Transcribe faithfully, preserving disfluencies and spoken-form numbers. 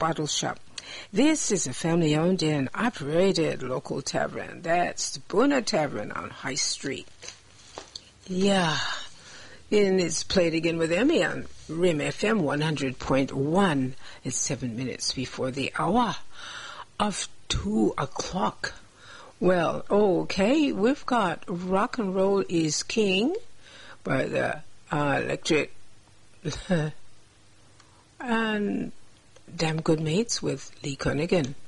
Bottle Shop. This is a family-owned and operated local tavern. That's the Boona Tavern on High Street. Yeah. And it's played again with Emmy on R I M F M one hundred point one. It's seven minutes before the hour of two o'clock. Well, okay, we've got Rock and Roll is King by the uh, Electric and Damn Good Mates with Lee Kunigan.